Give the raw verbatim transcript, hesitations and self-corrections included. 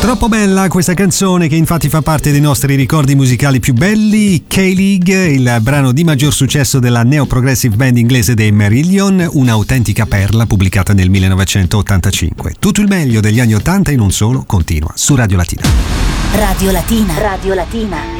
Troppo bella questa canzone, che infatti fa parte dei nostri ricordi musicali più belli. K-League, il brano di maggior successo della neo-progressive band inglese dei Marillion, un'autentica perla pubblicata nel millenovecentottantacinque. Tutto il meglio degli anni ottanta in un solo continua su Radio Latina. Radio Latina. Radio Latina.